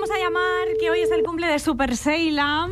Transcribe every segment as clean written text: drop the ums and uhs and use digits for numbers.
vamos a llamar, que hoy es el cumple de Super Seila.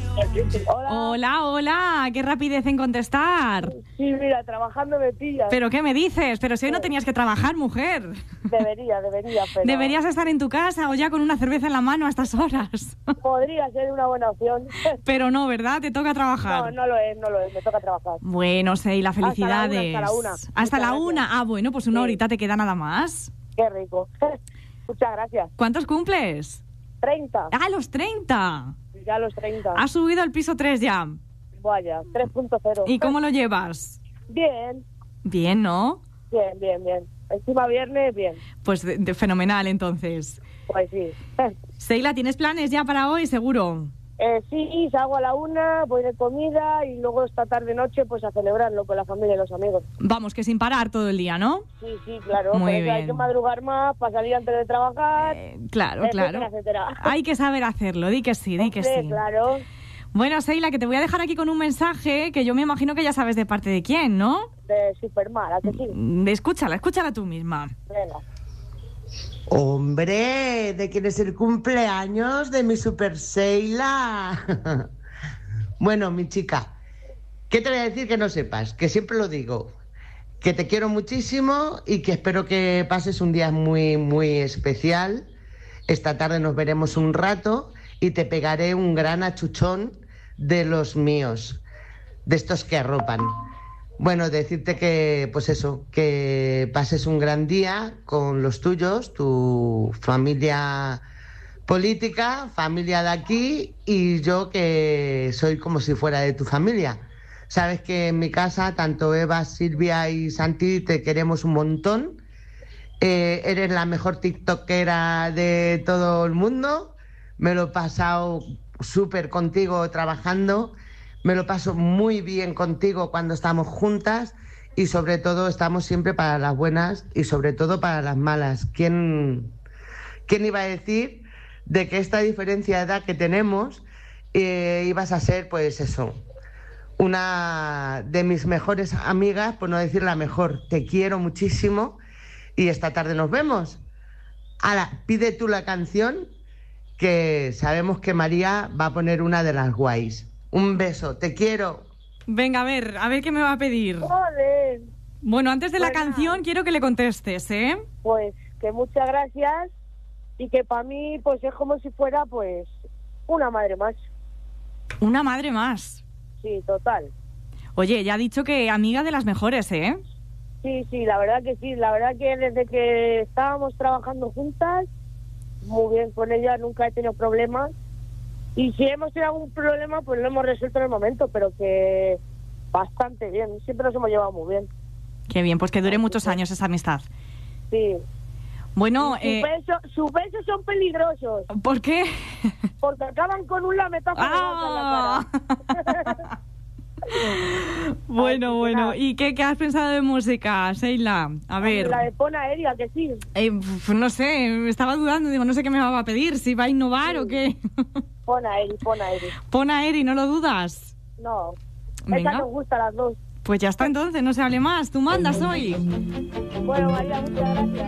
Hola, qué rapidez en contestar. Sí, mira, trabajando me pillas. ¿Pero qué me dices? Pero si hoy no tenías que trabajar, mujer. Debería, pero... Deberías estar en tu casa o ya con una cerveza en la mano a estas horas. Podría ser una buena opción. Pero no, ¿verdad? Te toca trabajar. No lo es, me toca trabajar. Bueno, Seila, felicidades. Hasta la una. ¿Hasta la una? Ah, bueno, pues una horita te queda nada más. Qué rico. Muchas gracias. ¿Cuántos cumples? 30. ¡Ah, los 30! Ya los 30. ¿Has subido al piso 3 ya? Vaya, 3.0. ¿Y cómo lo llevas? Bien. Bien, ¿no? Bien. Encima viernes, bien. Pues fenomenal, entonces. Pues sí. Seila, ¿tienes planes ya para hoy, seguro? Sí, salgo a la 1, voy de comida y luego esta tarde-noche pues a celebrarlo con la familia y los amigos. Vamos, que sin parar todo el día, ¿no? Sí, claro. Muy bien. Hay que madrugar más para salir antes de trabajar. Claro. Etcétera. Hay que saber hacerlo, di que sí. Claro. Bueno, Seila, que te voy a dejar aquí con un mensaje que yo me imagino que ya sabes de parte de quién, ¿no? De Superman, ¿a que sí? Escúchala tú misma. Venga. Hombre, ¿de quién es el cumpleaños? De mi Super Seila. Bueno, mi chica, ¿qué te voy a decir que no sepas? Que siempre lo digo, que te quiero muchísimo y que espero que pases un día muy, muy especial. Esta tarde nos veremos un rato y te pegaré un gran achuchón de los míos, de estos que arropan. Bueno, decirte que, pues eso, que pases un gran día con los tuyos, tu familia política, familia de aquí, y yo que soy como si fuera de tu familia. Sabes que en mi casa, tanto Eva, Silvia y Santi, te queremos un montón. Eres la mejor tiktokera de todo el mundo. Me lo he pasado súper contigo trabajando. Me lo paso muy bien contigo cuando estamos juntas y sobre todo estamos siempre para las buenas y sobre todo para las malas. ¿Quién iba a decir de que esta diferencia de edad que tenemos ibas a ser, pues eso, una de mis mejores amigas, por no decir la mejor? Te quiero muchísimo y esta tarde nos vemos. Ahora, pide tú la canción, que sabemos que María va a poner una de las guays. Un beso, te quiero. Venga, a ver qué me va a pedir. Joder. Bueno, antes de la canción quiero que le contestes, ¿eh? Pues que muchas gracias y que para mí pues es como si fuera pues una madre más. Una madre más. Sí, total. Oye, ya ha dicho que amiga de las mejores, ¿eh? Sí, la verdad que sí. La verdad que desde que estábamos trabajando juntas, muy bien con ella, nunca he tenido problemas. Y si hemos tenido algún problema, pues lo hemos resuelto en el momento, pero que bastante bien. Siempre nos hemos llevado muy bien. Qué bien, pues que dure muchos años esa amistad. Sí. Bueno, sus besos son peligrosos. ¿Por qué? Porque acaban con un lametazo de boca en la cara. Bueno. ¿Y qué has pensado de música, Seila? A ver. La de Pon Aérea, que sí. No sé, estaba dudando, digo, no sé qué me va a pedir, si va a innovar o qué. Pon Aérea. Pon Aérea, ¿no lo dudas? No, venga. Esa nos gusta a las dos. Pues ya está entonces, no se hable más, tú mandas hoy. Bueno, María, muchas gracias.